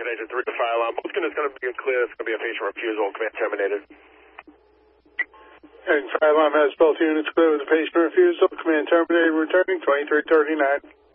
Agent 3 to fire alarm. Booking is going to be clear. It's going to be a patient refusal. Command terminated. And fire alarm has both units clear with a patient refusal. Command terminated. Returning 2339.